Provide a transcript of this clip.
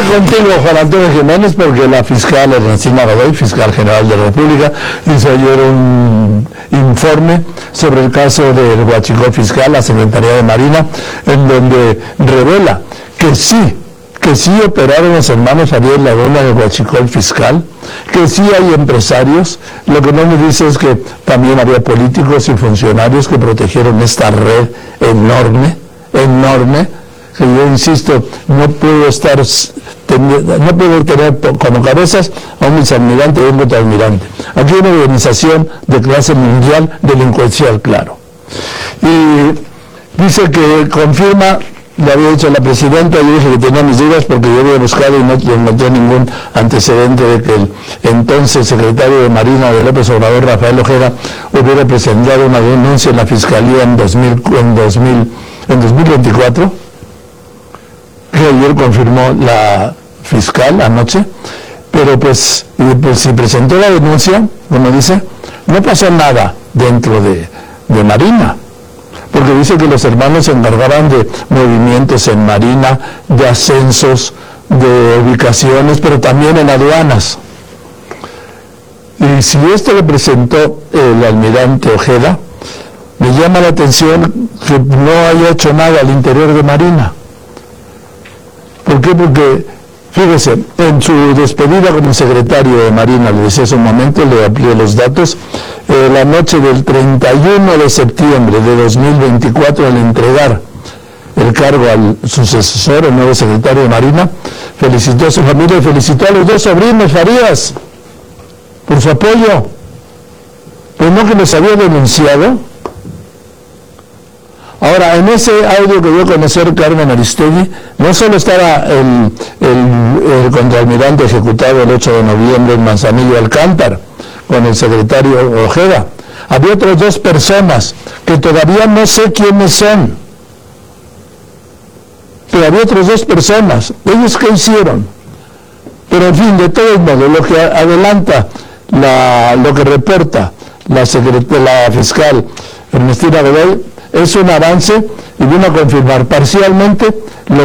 contigo, Juan Antonio Jiménez, porque la fiscal Ernestina Godoy, fiscal general de la República, hizo ayer un informe sobre el caso del huachicol fiscal, la Secretaría de Marina, en donde revela que sí operaron los hermanos Ariel Ladona del huachicol fiscal, que sí hay empresarios. Lo que no me dice es que también había políticos y funcionarios que protegieron esta red enorme, que yo insisto, no puedo tener como cabezas a un vicealmirante y un contraalmirante. Aquí hay una organización de clase mundial delincuencial, claro. Y dice que confirma, le había dicho a la presidenta, yo dije que tenía mis dudas porque yo había buscado y no encontré ningún antecedente de que el entonces secretario de Marina de López Obrador, Rafael Ojeda, hubiera presentado una denuncia en la Fiscalía en 2024, que ayer confirmó la fiscal anoche, pero pues si presentó la denuncia, como dice, no pasó nada dentro de Marina, porque dice que los hermanos se encargaban de movimientos en Marina, de ascensos, de ubicaciones, pero también en aduanas. Y si esto lo presentó el almirante Ojeda, me llama la atención que no haya hecho nada al interior de Marina. ¿Por qué? Porque, fíjese, en su despedida como secretario de Marina, le decía hace un momento, le amplié los datos, la noche del 31 de septiembre de 2024, al entregar el cargo al sucesor, el nuevo secretario de Marina, felicitó a su familia y felicitó a los dos sobrinos Farías por su apoyo, pero no que los había denunciado. Ahora, en ese audio que dio a conocer Carmen Aristegui, no solo estaba el contraalmirante ejecutado el 8 de noviembre en Manzanillo Alcántara, con el secretario Ojeda, había otras dos personas que todavía no sé quiénes son, pero había otras dos personas. ¿Ellos qué hicieron? Pero en fin, de todos modos, lo que adelanta, lo que reporta la fiscal Ernestina Godoy, es un avance y vino a confirmar parcialmente lo